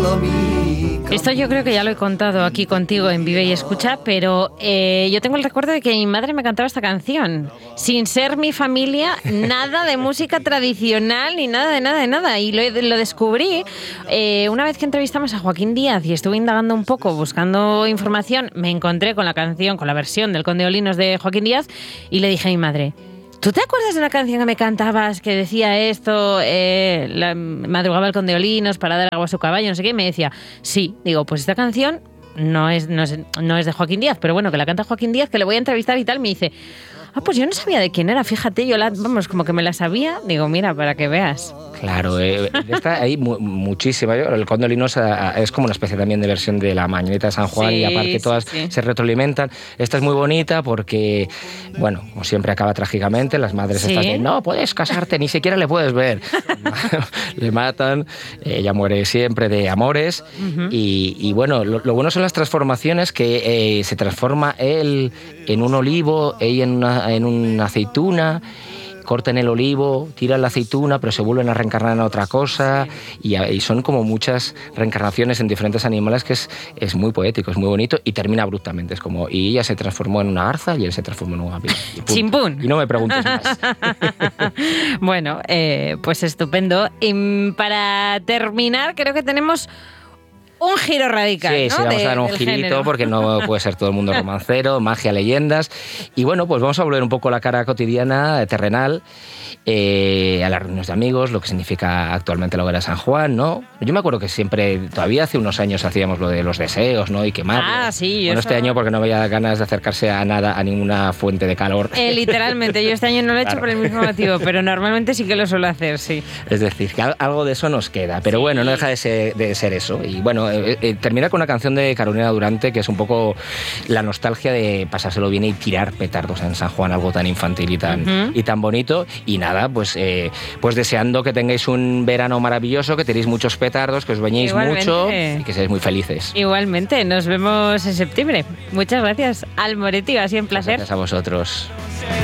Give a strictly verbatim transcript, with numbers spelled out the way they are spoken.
sola mi camino. Esto yo creo que ya lo he contado aquí contigo en Vive y Escucha, pero eh, yo tengo el recuerdo de que mi madre me cantaba esta canción. Sin ser mi familia, nada de música tradicional, ni nada de nada de nada. Y lo, lo descubrí eh, una vez que entrevistamos a Joaquín Díaz y estuve indagando un poco, buscando información, me encontré con la canción, con la versión del Conde Olinos de Joaquín Díaz y le dije a mi madre: ¿tú te acuerdas de una canción que me cantabas que decía esto, eh, la, madrugaba el Conde Olinos para dar agua a su caballo, no sé qué? Y me decía, sí. Digo, pues esta canción no es, no es, no es de Joaquín Díaz, pero bueno, que la canta Joaquín Díaz, que le voy a entrevistar y tal. Me dice, ah, pues yo no sabía de quién era, fíjate, yo la, vamos, como que me la sabía. Digo, mira, para que veas. Claro, eh, está ahí mu- muchísima. El Conde Olinos es como una especie también de versión de la Mañanita de San Juan, sí, y aparte todas sí, sí. se retroalimentan. Esta es muy bonita porque, bueno, como siempre acaba trágicamente, las madres ¿sí? estas de, no puedes casarte, ni siquiera le puedes ver. Le matan, ella muere siempre de amores. Uh-huh. y, y bueno, lo, lo bueno son las transformaciones, que eh, se transforma él en un olivo, ella en una, en una aceituna. Cortan el olivo, tiran la aceituna, pero se vuelven a reencarnar en otra cosa, y, y son como muchas reencarnaciones en diferentes animales, que es, es muy poético, es muy bonito, y termina abruptamente. Es como, y ella se transformó en una garza y él se transformó en un ávila. ¡Chimpún! Y no me preguntes más. Bueno, eh, pues estupendo. Y para terminar, creo que tenemos un giro radical, sí, ¿no? Sí, vamos de, a dar un girito, género. Porque no puede ser todo el mundo romancero, magia, leyendas. Y bueno, pues vamos a volver un poco a la cara cotidiana, terrenal, eh, a las reuniones de amigos, lo que significa actualmente la hoguera de San Juan, ¿no? Yo me acuerdo que siempre, todavía hace unos años hacíamos lo de los deseos, ¿no? Y quemarlos. Ah, sí. Bueno, eso... este año porque no había ganas de acercarse a nada, a ninguna fuente de calor. Eh, literalmente, yo este año no lo he hecho claro. por el mismo motivo, pero normalmente sí que lo suelo hacer, sí. Es decir, que algo de eso nos queda, pero sí. bueno, no deja de ser, de ser eso. Y bueno, eh, eh, termina con una canción de Carolina Durante, que es un poco la nostalgia de pasárselo bien y tirar petardos en San Juan, algo tan infantil y tan, uh-huh. y tan bonito. Y nada, pues, eh, pues deseando que tengáis un verano maravilloso, que tenéis muchos petardos, que os bañéis Igualmente. mucho y que seáis muy felices. Igualmente, nos vemos en septiembre. Muchas gracias, Al Moretti, ha sido un placer. Muchas gracias a vosotros.